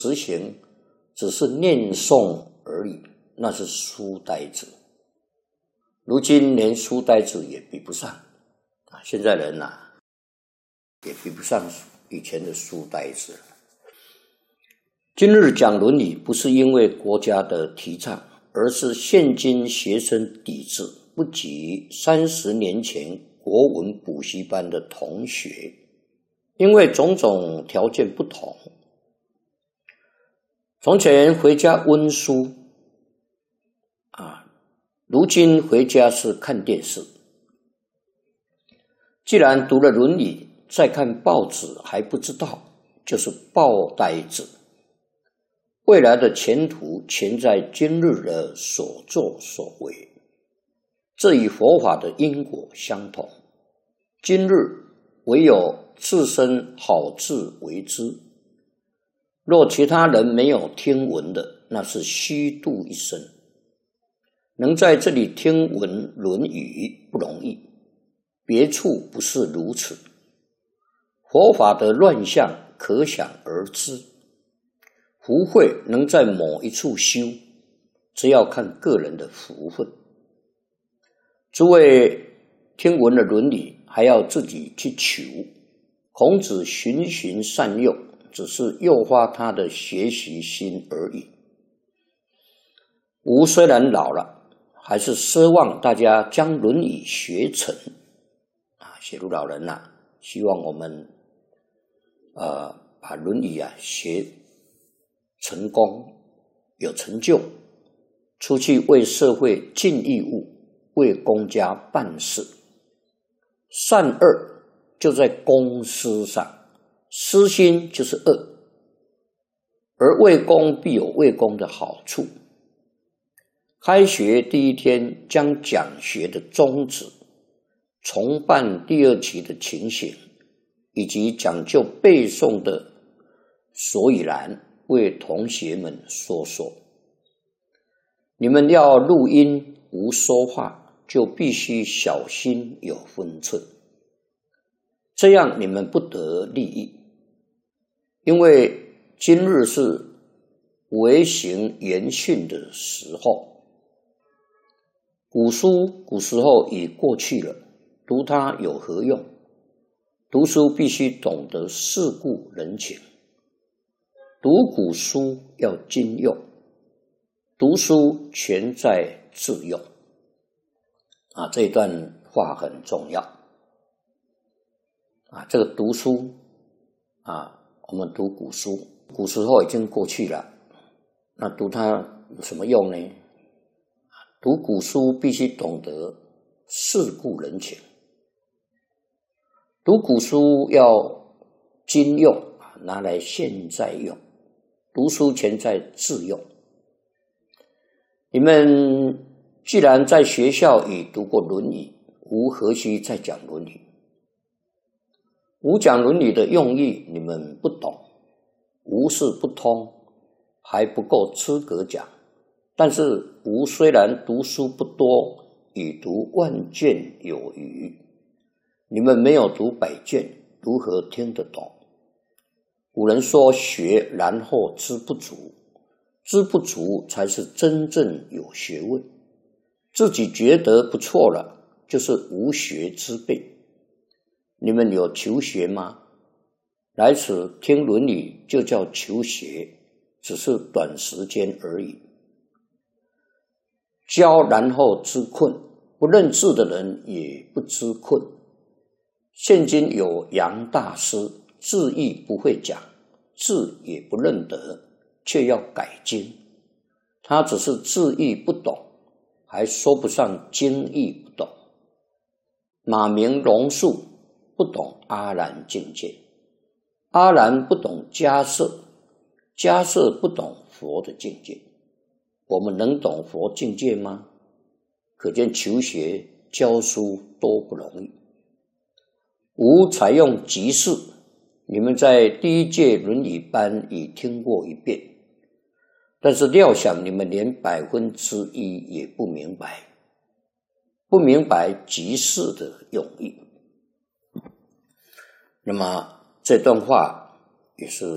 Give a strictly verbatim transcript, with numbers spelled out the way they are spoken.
实行只是念诵而已，那是书呆子。如今连书呆子也比不上啊！现在人啊，也比不上以前的书呆子。今日讲伦理，不是因为国家的提倡，而是现今学生底子不及三十年前国文补习班的同学，因为种种条件不同。从前回家温书啊，如今回家是看电视。既然读了伦理，再看报纸还不知道，就是报呆子。未来的前途全在今日的所作所为，这与佛法的因果相同。今日唯有自身好自为之，若其他人没有听闻的，那是虚度一生。能在这里听闻《论语》不容易，别处不是如此。佛法的乱象可想而知。福慧能在某一处修，只要看个人的福分。诸位听闻了伦理，还要自己去求。孔子循循善诱，只是诱发他的学习心而已。吾虽然老了，还是奢望大家将伦理学成啊，写入老人啊，希望我们呃把伦理啊学成功，有成就，出去为社会尽义务，为公家办事。善恶就在公私上，私心就是恶，而为公必有为公的好处。开学第一天将讲学的宗旨、重办第二期的情形，以及讲究背诵的所以然，为同学们说说。你们要录音无说话，就必须小心有分寸，这样你们不得利益。因为今日是维行严训的时候，古书古时候已过去了，读它有何用？读书必须懂得世故人情。读古书要今用，读书全在自用啊！这一段话很重要啊！这个读书啊，我们读古书，古时候已经过去了，那读它有什么用呢？读古书必须懂得世故人情，读古书要今用，拿来现在用。读书全在自用。你们既然在学校已读过《论语》，吾何须再讲《论语》？吾讲《论语》的用意你们不懂，吾是不通，还不够资格讲。但是吾虽然读书不多，已读万卷有余，你们没有读百卷，如何听得懂？古人说学然后知不足，知不足才是真正有学问。自己觉得不错了，就是无学之辈。你们有求学吗？来此听伦理就叫求学，只是短时间而已。教然后知困，不认字的人也不知困。现今有杨大师，字义不会讲，字也不认得，却要改经。他只是字义不懂，还说不上经义不懂。马明龙树不懂阿兰境界，阿兰不懂迦摄，迦摄不懂佛的境界。我们能懂佛境界吗？可见求学教书多不容易。吾采用即事，你们在第一届伦理班已听过一遍，但是料想你们连百分之一也不明白，不明白即事的用意。那么这段话也是